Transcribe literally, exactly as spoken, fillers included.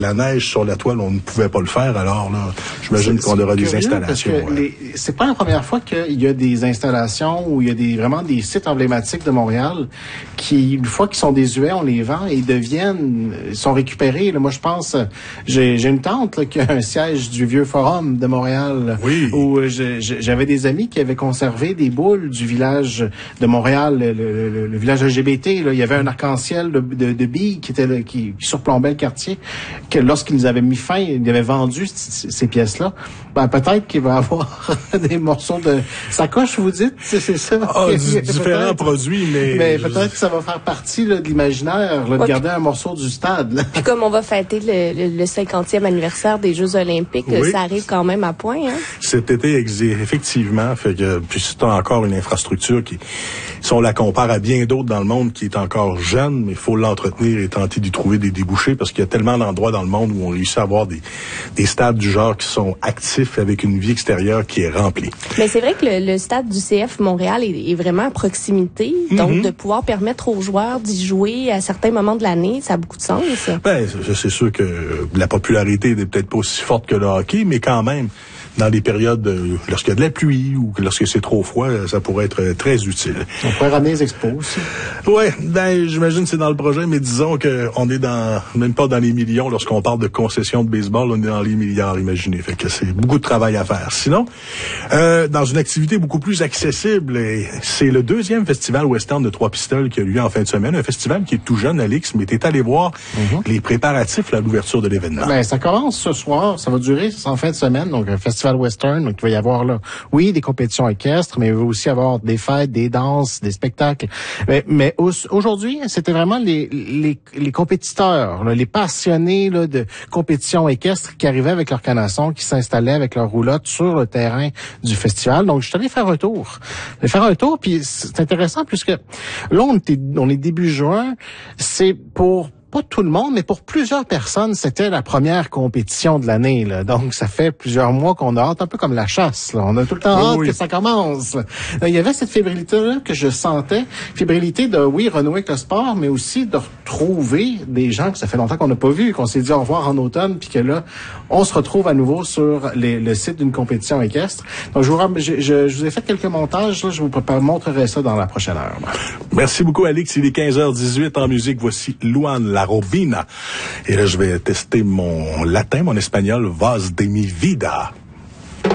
La neige sur la toile, on ne pouvait pas le faire, alors là, j'imagine qu'on aura des installations. Parce que les, c'est pas la première fois qu'il y a des installations où il y a des vraiment des sites emblématiques de Montréal qui, une fois qu'ils sont désuets, on les vend et ils deviennent, ils sont récupérés. Là, moi, je pense, j'ai, j'ai une tante là, qui a un siège du Vieux Forum de Montréal, oui. où je, je, j'avais des amis qui avaient conservé des boules du village de Montréal, le, le, le, le village L G B T. Là, il y avait un arc-en-ciel de, de, de billes qui était là, qui, qui surplombait le quartier. Que lorsqu'ils avaient mis fin, ils avaient vendu c- ces pièces-là, ben peut-être qu'il va y avoir des morceaux de sacoche, vous dites, c'est, c'est ça? Ah, oh, différents produits, mais... Mais peut-être que ça va faire partie là, de l'imaginaire, là, de ouais, garder un morceau du stade. Là. Puis comme on va fêter le, le, le cinquantième anniversaire des Jeux olympiques, oui. Ça arrive quand même à point. Hein? Cet été, effectivement, fait que puis c'est encore une infrastructure qui, si on la compare à bien d'autres dans le monde, qui est encore jeune, mais il faut l'entretenir et tenter d'y trouver des débouchés, parce qu'il y a tellement d'endroits dans le monde où on réussit à avoir des, des stades du genre qui sont actifs avec une vie extérieure qui est remplie. Mais c'est vrai que le, le stade du C F Montréal est, est vraiment à proximité, mm-hmm. donc de pouvoir permettre aux joueurs d'y jouer à certains moments de l'année, ça a beaucoup de sens. Ben, c'est sûr que la popularité n'est peut-être pas aussi forte que le hockey, mais quand même, dans des périodes, euh, lorsqu'il y a de la pluie ou lorsque c'est trop froid, ça pourrait être euh, très utile. On pourrait ramener les expos aussi. Ouais, ben, j'imagine que c'est dans le projet, mais disons qu'on est dans, même pas dans les millions, lorsqu'on parle de concessions de baseball, on est dans les milliards, imaginez. Fait que c'est beaucoup de travail à faire. Sinon, euh, dans une activité beaucoup plus accessible, c'est le deuxième festival western de Trois-Pistoles qui a eu lieu en fin de semaine, un festival qui est tout jeune, Alix, mais t'es allé voir mm-hmm. les préparatifs à l'ouverture de l'événement. Ben, ça commence ce soir, ça va durer en fin de semaine, donc un festival western, donc il va y avoir là, oui, des compétitions équestres, mais il va aussi y avoir des fêtes, des danses, des spectacles. Mais, mais aujourd'hui, c'était vraiment les les, les compétiteurs, là, les passionnés là, de compétitions équestres qui arrivaient avec leur canasson, qui s'installaient avec leur roulotte sur le terrain du festival. Donc, je suis allé faire un tour. Je vais faire un tour, puis c'est intéressant puisque là, on est, on est début juin, c'est pour pas tout le monde, mais pour plusieurs personnes, c'était la première compétition de l'année. Là. Donc, ça fait plusieurs mois qu'on a hâte, un peu comme la chasse. Là. On a tout le temps oui, hâte oui. que ça commence. Là. Il y avait cette fébrilité-là que je sentais. Fébrilité de, oui, renouer avec le sport, mais aussi de retrouver des gens que ça fait longtemps qu'on n'a pas vu, qu'on s'est dit au revoir en automne, puis que là, on se retrouve à nouveau sur les, le site d'une compétition équestre. Donc, je vous, je, je, je vous ai fait quelques montages. Là, je vous prépare, montrerai ça dans la prochaine heure. Là. Merci beaucoup, Alix. Il est quinze heures dix-huit en musique. Voici Luan La Robina. Et là, je vais tester mon latin, mon espagnol, Vaz de mi vida.